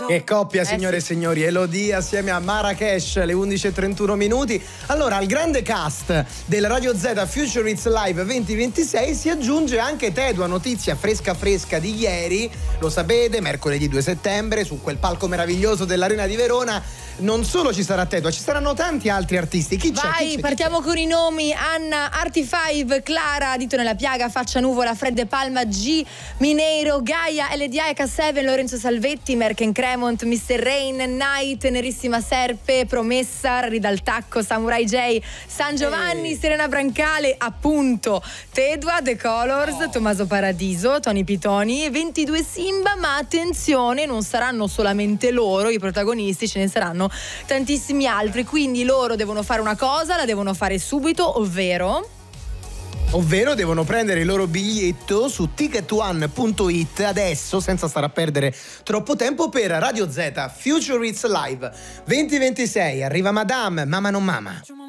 Che coppia, signore e signori, Elodie assieme a Marrakesh, alle 11:31 minuti. Allora, al grande cast del Radio Z Future It's Live 2026 si aggiunge anche Tedua, notizia fresca di ieri. Lo sapete, mercoledì 2 settembre su quel palco meraviglioso dell'Arena di Verona non solo ci sarà Tedua, ci saranno tanti altri artisti. Chi c'è? Vai, partiamo con i nomi: Anna, Arty5, Clara, Dito nella piaga, Faccia Nuvola, Fred De Palma, G, Mineiro, Gaia, LDA, K7, Lorenzo Salvetti, Merken Cremont, Mr. Rain, Night, Nerissima Serpe, Promessa, Ridal Tacco, Samurai J, San Giovanni, Serena Brancale, appunto Tedua, The Colors, Tommaso Paradiso, Tony Pitoni, 22 Simba. Ma attenzione, non saranno solamente loro i protagonisti, ce ne saranno tantissimi altri, quindi loro devono fare una cosa, la devono fare subito, ovvero devono prendere il loro biglietto su ticketone.it adesso, senza stare a perdere troppo tempo, per Radio Z Future It's Live 2026. Arriva Madame, Mama non Mama.